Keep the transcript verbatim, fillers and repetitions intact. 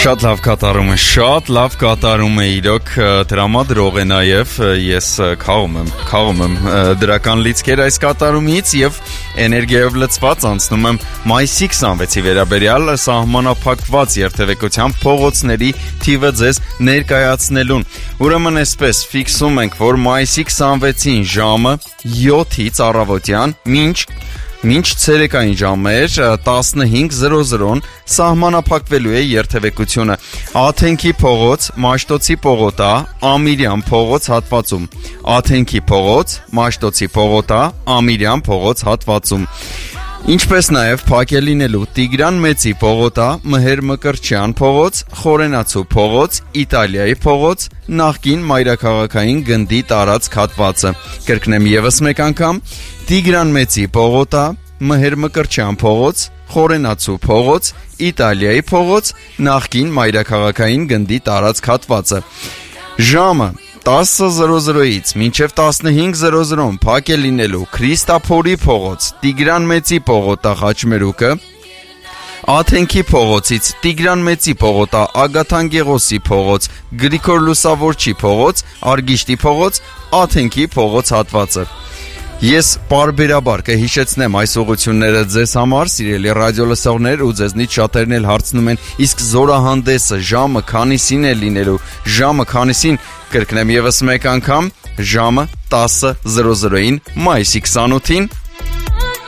Շատ լավ կատարում է, շատ լավ կատարում է իրոք տրամադրող է նաև ես քաղում եմ, քաղում եմ դրական լիցքեր այս կատարումից եւ էներգիայով լցված անցնում եմ մայիսի քսանվեցի վերաբերյալ սահմանափակված երթևեկության փողոցների թիվը ձեզ ներկայացնելուն։ Ուրեմն այսպես ֆիքսում ենք, որ մայիսի քսանվեցին ժամը յոթից առավոտյան մինչ Մինչ ցերեկային ժամեր տասնհինգ զրո զրոն սահմանափակվելու է երթևեկությունը Աթենքի փողոց, Մաշտոցի պողոտա, Ամիրյան փողոց հատվածում, Աթենքի փողոց, Մաշտոցի պողոտա, Ամիրյան փողոց հատվածում։ Ինչպես նաև փակ է լինելու Տիգրան Մեծի պողոտա, Մհեր Մկրտչյան փողոց, Խորենացու փողոց, Իտալիայի փողոց, նախկին մայրաքաղաքային գնդի տարածք հատվածը։ Կրկնեմ ևս մեկ անգամ. Տիգրան Մեծի պողոտա, Մհեր Մկրտչյան փողոց, Խորենացու փողոց, Իտալիայի փողոց, նախկին մայրաքաղաքային գնդի տարածք հատվածը։ Ժամը տասը զրո զրոից մինչև տասնհինգ զրո զրոն փակ է լինելու Քրիստափորի փողոց, Տիգրան Մեծի պողոտա Խաչմերուկը, Աթենքի փողոցից Տիգրան Մեծի պողոտա Ագաթան Գեղոսի փողոց, Գրիգոր Լուսավորչի փողոց, Արգիշտի փողոց, Աթենքի փողոց հատվածը։ Ես պարբերաբար կհիշեցնեմ այս ուղղությունները ձեզ համար, սիրելի ռադիոլսողներ, ու ձեզնից շատերն էլ հարցնում են, իսկ զորահանդեսը ժամը քանիսին է լինելու, ժամը քանիսին, կրկնեմ ևս մեկ անգամ, ժամը տասը զրո զրոին մայիսի քսանութին